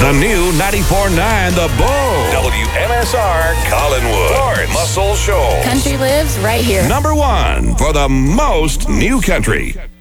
The new 94.9 The Bull. WMSR Collinwood. Lawrence Muscle Shoals. Country lives right here. Number one for the most new country.